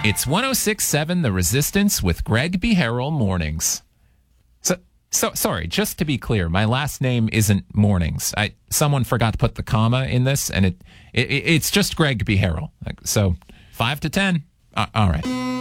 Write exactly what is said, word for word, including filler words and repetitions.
It's one oh six point seven The Resistance with Greg Beharrell Mornings. So, so sorry, just to be clear, my last name isn't Mornings. I someone forgot to put the comma in this, and it, it it's just Greg Beharrell. So five to ten. Uh, all right.